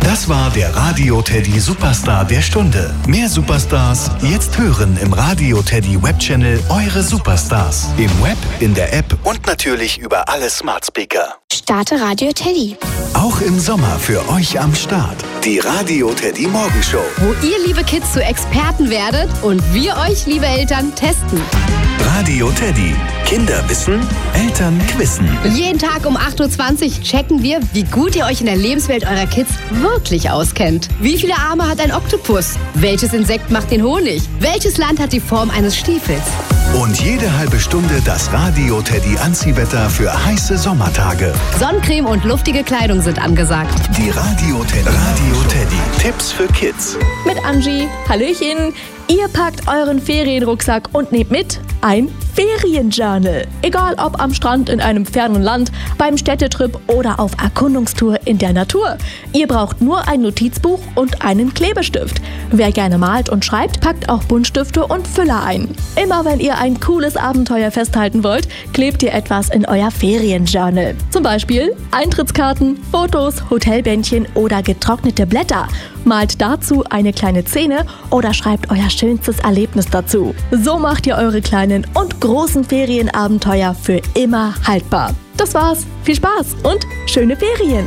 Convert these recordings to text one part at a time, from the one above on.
Das war der Radio Teddy Superstar der Stunde. Mehr Superstars jetzt hören im Radio Teddy Webchannel Eure Superstars. Im Web, in der App und natürlich über alle Smart Speaker. Starte Radio Teddy. Auch im Sommer für euch am Start. Die Radio Teddy Morgenshow. Wo ihr, liebe Kids, zu Experten werdet und wir euch, liebe Eltern, testen. Radio Teddy. Kinder wissen, Eltern quizzen. Jeden Tag um 8.20 Uhr checken wir, wie gut ihr euch in der Lebenswelt eurer Kids wirklich auskennt. Wie viele Arme hat ein Oktopus? Welches Insekt macht den Honig? Welches Land hat die Form eines Stiefels? Und jede halbe Stunde das Radio Teddy Anziehwetter für heiße Sommertage. Sonnencreme und luftige Kleidung sind angesagt. Die Radio Teddy Tipps für Kids. Mit Angie. Hallöchen. Ihr packt euren Ferienrucksack und nehmt mit ein Ferienjournal. Egal ob am Strand in einem fernen Land, beim Städtetrip oder auf Erkundungstour in der Natur. Ihr braucht nur ein Notizbuch und einen Klebestift. Wer gerne malt und schreibt, packt auch Buntstifte und Füller ein. Immer wenn ihr ein cooles Abenteuer festhalten wollt, klebt ihr etwas in euer Ferienjournal. Zum Beispiel Eintrittskarten, Fotos, Hotelbändchen oder getrocknete Blätter. Malt dazu eine kleine Szene oder schreibt euer schönstes Erlebnis dazu. So macht ihr eure kleinen und großen Ferienabenteuer für immer haltbar. Das war's. Viel Spaß und schöne Ferien!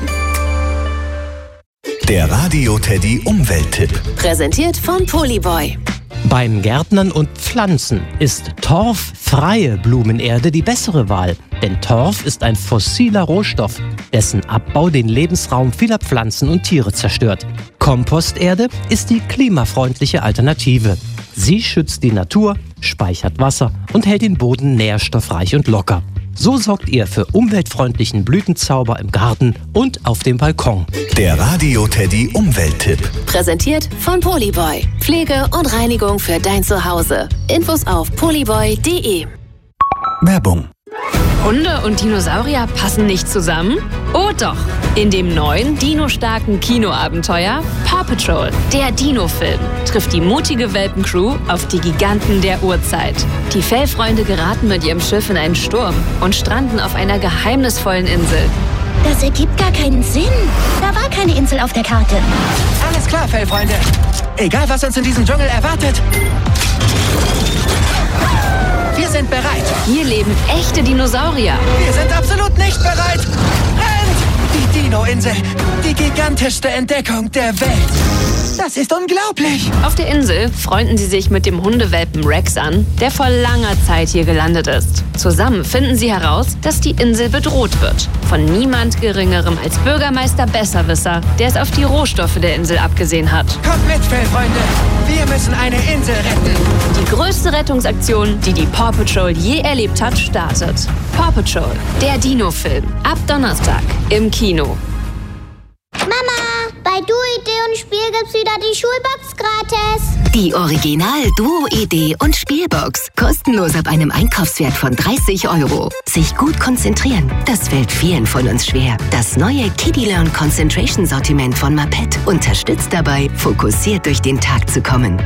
Der Radio Teddy Umwelttipp. Präsentiert von Polyboy. Beim Gärtnern und Pflanzen ist torffreie Blumenerde die bessere Wahl. Denn Torf ist ein fossiler Rohstoff, dessen Abbau den Lebensraum vieler Pflanzen und Tiere zerstört. Komposterde ist die klimafreundliche Alternative. Sie schützt die Natur, speichert Wasser und hält den Boden nährstoffreich und locker. So sorgt ihr für umweltfreundlichen Blütenzauber im Garten und auf dem Balkon. Der Radio Teddy Umwelttipp. Präsentiert von Polyboy. Pflege und Reinigung für dein Zuhause. Infos auf polyboy.de. Werbung. Hunde und Dinosaurier passen nicht zusammen? Oh doch! In dem neuen, dinostarken Kinoabenteuer Paw Patrol, der Dino-Film, trifft die mutige Welpencrew auf die Giganten der Urzeit. Die Fellfreunde geraten mit ihrem Schiff in einen Sturm und stranden auf einer geheimnisvollen Insel. Das ergibt gar keinen Sinn. Da war keine Insel auf der Karte. Alles klar, Fellfreunde. Egal, was uns in diesem Dschungel erwartet. Wir sind bereit. Hier leben echte Dinosaurier. Wir sind absolut nicht bereit. Rennt! Die Dino-Insel. Die gigantischste Entdeckung der Welt. Das ist unglaublich. Auf der Insel freunden sie sich mit dem Hundewelpen Rex an, der vor langer Zeit hier gelandet ist. Zusammen finden sie heraus, dass die Insel bedroht wird. Von niemand Geringerem als Bürgermeister Besserwisser, der es auf die Rohstoffe der Insel abgesehen hat. Kommt mit, Fellfreunde. Wir müssen eine Insel retten. Die größte Rettungsaktion, die die Paw Patrol je erlebt hat, startet. Paw Patrol, der Dino-Film. Ab Donnerstag im Kino. Mama, bei Duo-Idee und Spiel gibt's wieder die Schulbox gratis. Die Original-Duo-Idee und Spielbox. Kostenlos ab einem Einkaufswert von 30 €. Sich gut konzentrieren, das fällt vielen von uns schwer. Das neue Kiddie Learn Concentration Sortiment von Mapet unterstützt dabei, fokussiert durch den Tag zu kommen.